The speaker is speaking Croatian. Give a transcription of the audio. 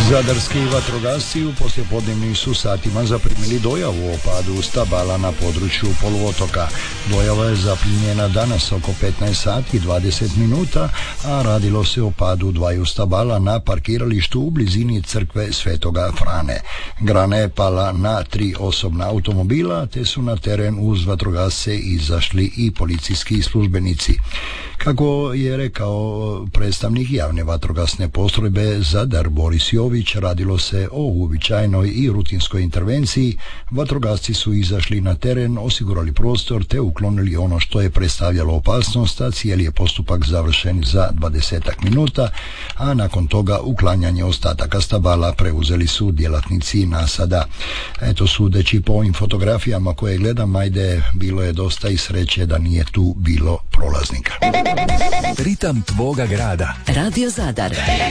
Zadarski vatrogasci u poslijepodnevnim su satima zaprimili dojavu o padu stabala na području poluotoka. Dojava je zaprimljena danas oko 15 sati i 20 minuta, a radilo se o padu dvaju stabala na parkiralištu u blizini crkve Svetoga Frane. Grana je pala na 3 osobna automobila, te su na teren uz vatrogasce izašli i policijski službenici. Kako je rekao predstavnik javne vatrogasne postrojbe Zadar Boris Jović, radilo se o uobičajenoj i rutinskoj intervenciji. Vatrogasci su izašli na teren, osigurali prostor te uklonili ono što je predstavljalo opasnost, a cijeli je postupak završen za 20 minuta, a nakon toga uklanjanje ostataka stabala preuzeli su djelatnici nasada. Eto, sudeći po ovim fotografijama koje gledam, ajde, bilo je dosta i sreće da nije tu bilo prolaznika. Ritam tvoga grada. Radio Zadar.